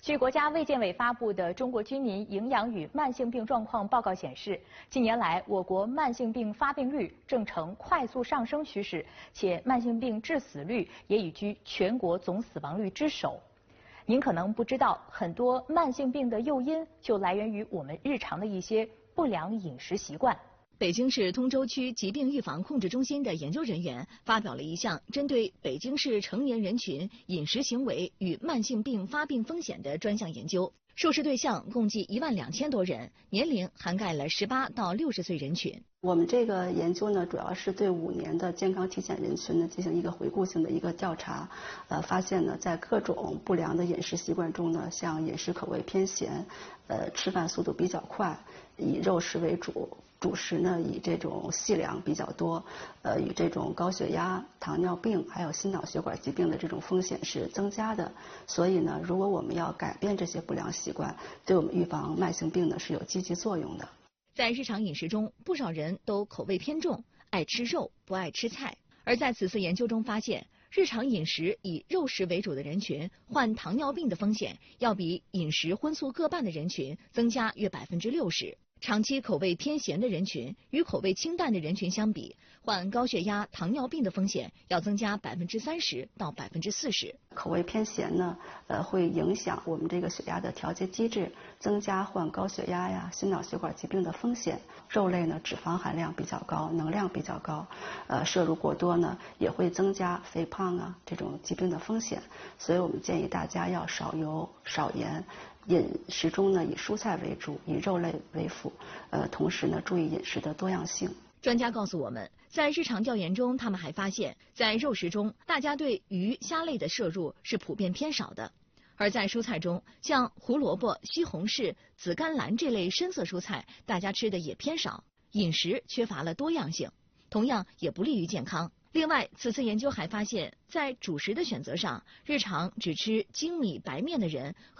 据国家卫健委发布的《中国居民营养与慢性病状况报告》显示，近年来我国慢性病发病率正呈快速上升趋势，且慢性病致死率也已居全国总死亡率之首。您可能不知道，很多慢性病的诱因就来源于我们日常的一些不良饮食习惯。 北京市通州区疾病预防控制中心的研究人员发表了一项针对北京市成年人群饮食行为与慢性病发病风险的专项研究，受试对象共计12000多人，年龄涵盖了18到60岁人群。 我们这个研究呢，主要是对5年的健康体检人群呢进行一个回顾性的一个调查，发现呢，在各种不良的饮食习惯中呢，像饮食口味偏咸，吃饭速度比较快，以肉食为主。主食呢以这种细粮比较多，与这种高血压、糖尿病还有心脑血管疾病的这种风险是增加的。所以呢，如果我们要改变这些不良习惯，对我们预防慢性病呢是有积极作用的。 在日常饮食中，不少人都口味偏重，爱吃肉，不爱吃菜。而在此次研究中发现，日常饮食以肉食为主的人群患糖尿病的风险要比饮食荤素各半的人群增加约60%。长期口味偏咸的人群与口味清淡的人群相比，患高血压、糖尿病的风险要增加30%到40%。 口味偏咸呢，会影响我们这个血压的调节机制，增加患高血压呀、心脑血管疾病的风险。肉类呢，脂肪含量比较高，能量比较高，摄入过多呢，也会增加肥胖啊这种疾病的风险。所以我们建议大家要少油、少盐。饮食中呢，以蔬菜为主，以肉类为辅，同时呢，注意饮食的多样性。 专家告诉我们，在日常调研中，他们还发现，在肉食中，大家对鱼、虾类的摄入是普遍偏少的；而在蔬菜中，像胡萝卜、西红柿、紫甘蓝这类深色蔬菜，大家吃的也偏少，饮食缺乏了多样性，同样也不利于健康。另外，此次研究还发现，在主食的选择上，日常只吃精米白面的人